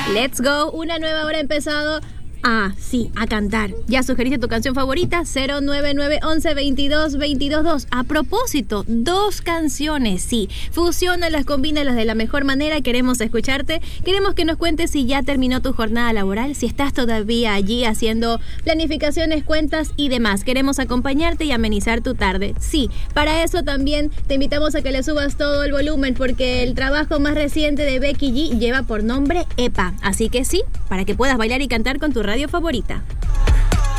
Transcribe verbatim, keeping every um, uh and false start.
Let's go, una nueva hora ha empezado. Ah, sí, a cantar. Ya sugeriste tu canción favorita, cero nueve nueve once veintidós veintidós dos. A propósito, dos canciones, sí. Fusiónalas, combínalas de la mejor manera. Queremos escucharte. Queremos que nos cuentes si ya terminó tu jornada laboral, si estás todavía allí haciendo planificaciones, cuentas y demás. Queremos acompañarte y amenizar tu tarde. Sí, para eso también te invitamos a que le subas todo el volumen, porque el trabajo más reciente de Becky G lleva por nombre EPA. Así que sí, para que puedas bailar y cantar con tu radio favorita.